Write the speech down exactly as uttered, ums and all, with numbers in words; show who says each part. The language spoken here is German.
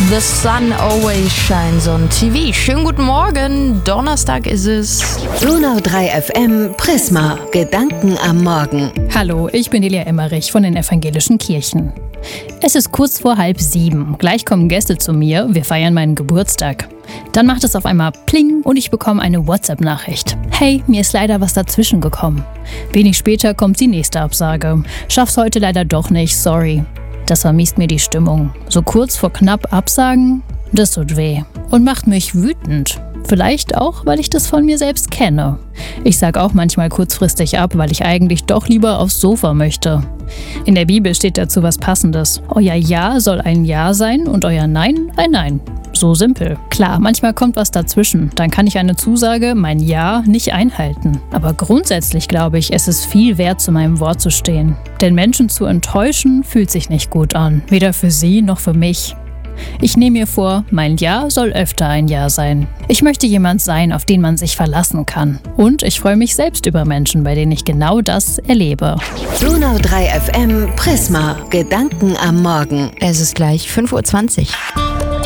Speaker 1: The sun always shines on T V. Schönen guten Morgen, Donnerstag ist es.
Speaker 2: Donau drei F M Prisma, Gedanken am Morgen.
Speaker 3: Hallo, ich bin Delia Emmerich von den Evangelischen Kirchen. Es ist kurz vor halb sieben. Gleich kommen Gäste zu mir, wir feiern meinen Geburtstag. Dann macht es auf einmal Pling und ich bekomme eine WhatsApp-Nachricht. Hey, mir ist leider was dazwischen gekommen. Wenig später kommt die nächste Absage. Schaff's heute leider doch nicht, sorry. Das vermiest mir die Stimmung. So kurz vor knapp Absagen, das tut weh. Und macht mich wütend. Vielleicht auch, weil ich das von mir selbst kenne. Ich sag auch manchmal kurzfristig ab, weil ich eigentlich doch lieber aufs Sofa möchte. In der Bibel steht dazu was Passendes. Euer Ja soll ein Ja sein und euer Nein ein Nein. So simpel. Klar, manchmal kommt was dazwischen. Dann kann ich eine Zusage, mein Ja, nicht einhalten. Aber grundsätzlich glaube ich, es ist viel wert, zu meinem Wort zu stehen. Denn Menschen zu enttäuschen, fühlt sich nicht gut an. Weder für sie noch für mich. Ich nehme mir vor, mein Ja soll öfter ein Ja sein. Ich möchte jemand sein, auf den man sich verlassen kann. Und ich freue mich selbst über Menschen, bei denen ich genau das erlebe.
Speaker 2: Donau drei F M Prisma, Gedanken am Morgen.
Speaker 1: Es ist gleich fünf Uhr zwanzig.